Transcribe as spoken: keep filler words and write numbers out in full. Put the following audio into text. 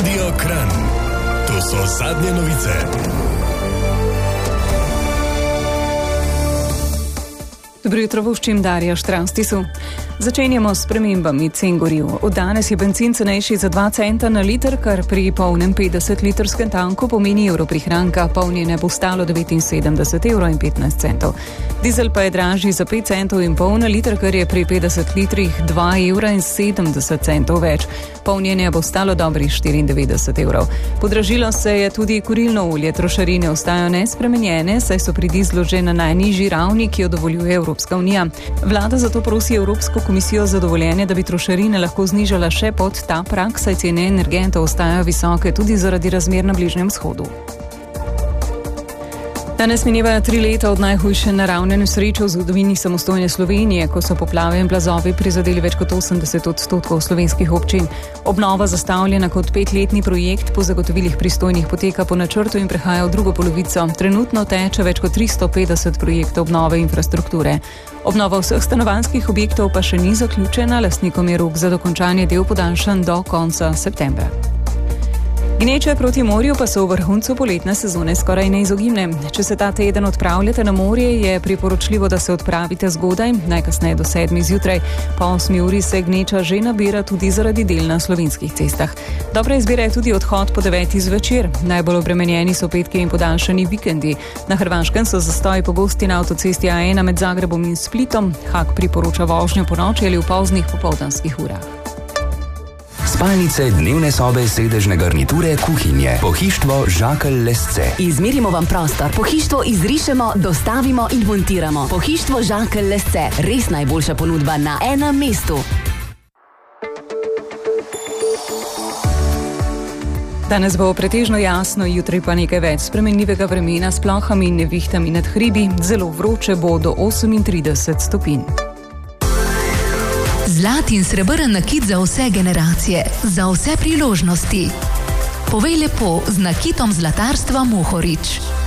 Radio Kranj. To so zadnje novice. Dobro jutro, voščim Darja Štranstisu. Začenjamo s spremembami cen goriv. Od danes je bencin cenejši za dva centa na liter, kar pri polnem petdesetlitrskem tanku pomeni evro prihranka. Polnjenje bo stalo devetinsedemdeset evrov in petnajst centov. Dizel pa je dražji za pet centov in pol na liter, kar je pri petdeset litrih dva evra in sedemdeset centov več. Polnjenje bo stalo dobrih štiriindevetdeset evrov. Podražilo se je tudi kurilno olje. Trošarine ostajajo nespremenjene, saj so pri dizlu že na najnižji ravni, ki jo dovoljuje Evropska unija. Vlada zato prosi Evropsko komisijo za dovoljenje, da bi trošarine lahko znižala še pod ta prag, saj cene energentov ostajajo visoke tudi zaradi razmer na Bližnjem vzhodu. Danes minevajo tri leta od najhujše naravne nesreče v zgodovini samostojne Slovenije, ko so poplave in plazovi prizadeli več kot osemdeset odstotkov slovenskih občin. Obnova, zastavljena kot petletni projekt, po zagotovilih pristojnih poteka po načrtu in prehaja v drugo polovico. Trenutno teče več kot tristo petdeset projektov obnove infrastrukture. Obnova vseh stanovanjskih objektov pa še ni zaključena, lastnikom je rok za dokončanje del podaljšan do konca septembra. Gneče proti morju pa so v vrhuncu poletne sezone skoraj neizogibne. Če se ta teden odpravljate na morje, je priporočljivo, da se odpravite zgodaj, najkasneje do sedmih zjutraj. Po osmi uri se gneča že nabira tudi zaradi del na slovenskih cestah. Dobra izbira je tudi odhod po devetih zvečer. Najbolj obremenjeni so petki in podaljšani vikendi. Na Hrvaškem so zastoji pogosti na avtocesti A ena med Zagrebom in Splitom. Hak priporoča vožnjo ponoči ali v poznih popoldanskih urah. Spalnice, dnevne sobe, sedežne garniture, kuhinje. Pohištvo Žakelj Lesce. Izmerimo vam prostor, pohištvo izrišemo, dostavimo in montiramo. Pohištvo Žakelj Lesce. Res najboljša ponudba na enem mestu. Danes bo pretežno jasno, jutri pa nekaj več spremenljivega vremena s plohami in nevihtami nad hribi. Zelo vroče bo do osemintrideset stopinj. Zlat in srebrn nakit za vse generacije, za vse priložnosti. Povej lepo z nakitom zlatarstva Mohorič.